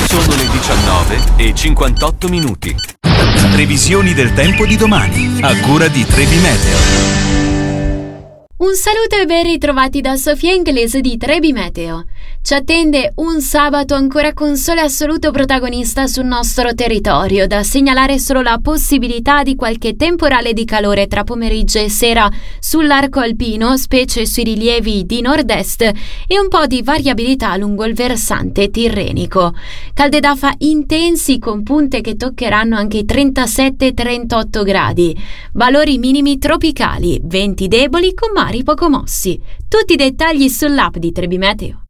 Sono le 19:58. Previsioni del tempo di domani, a cura di Trebi Meteo. Un saluto e ben ritrovati da Sofia Inglese di Trebi Meteo. Ci attende un sabato ancora con sole assoluto protagonista sul nostro territorio, da segnalare solo la possibilità di qualche temporale di calore tra pomeriggio e sera sull'arco alpino, specie sui rilievi di nord-est, e un po' di variabilità lungo il versante tirrenico. Calde d'afa intensi con punte che toccheranno anche i 37-38 gradi. Valori minimi tropicali, venti deboli con mari poco mossi. Tutti i dettagli sull'app di Trebi Meteo.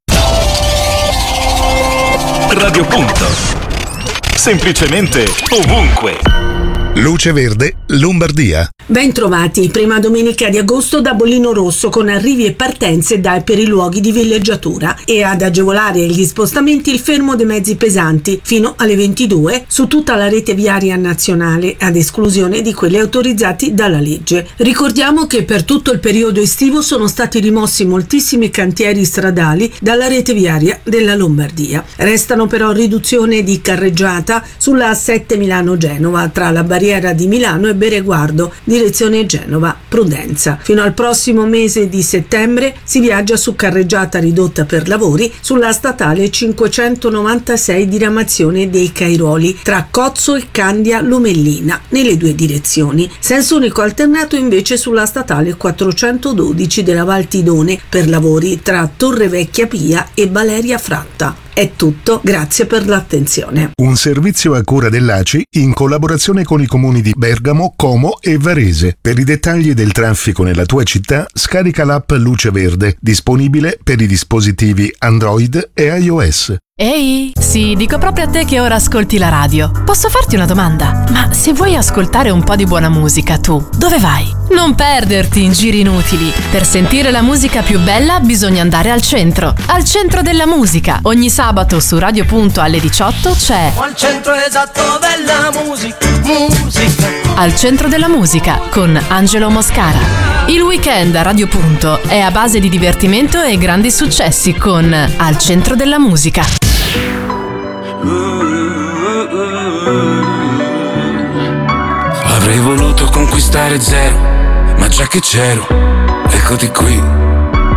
Radio Punto. Semplicemente ovunque. Luce Verde, Lombardia. Ben trovati, prima domenica di agosto da Bollino Rosso, con arrivi e partenze per i luoghi di villeggiatura, e ad agevolare gli spostamenti il fermo dei mezzi pesanti fino alle 22 su tutta la rete viaria nazionale, ad esclusione di quelli autorizzati dalla legge. Ricordiamo che per tutto il periodo estivo sono stati rimossi moltissimi cantieri stradali dalla rete viaria della Lombardia. Restano però riduzione di carreggiata sulla A7 Milano-Genova tra la barriera di Milano e Bereguardo, direzione Genova-Prudenza. Fino al prossimo mese di settembre si viaggia su carreggiata ridotta per lavori sulla statale 596 diramazione dei Cairoli tra Cozzo e Candia Lomellina nelle due direzioni. Senso unico alternato invece sulla statale 412 della Val Tidone per lavori tra Torrevecchia Pia e Valeria Fratta. È tutto, grazie per l'attenzione. Un servizio a cura dell'ACI in collaborazione con i comuni di Bergamo, Como e Varese. Per i dettagli del traffico nella tua città, scarica l'app Luce Verde, disponibile per i dispositivi Android e iOS. Ehi, sì, dico proprio a te che ora ascolti la radio. Posso farti una domanda? Ma se vuoi ascoltare un po' di buona musica, tu, dove vai? Non perderti in giri inutili. Per sentire la musica più bella bisogna andare al centro della musica. Ogni sabato su Radio Punto alle 18 c'è Al centro esatto della musica. Al centro della musica con Angelo Moscara. Il weekend a Radio Punto è a base di divertimento e grandi successi con Al centro della musica. Avrei voluto conquistare zero, ma già che c'ero, eccoti qui.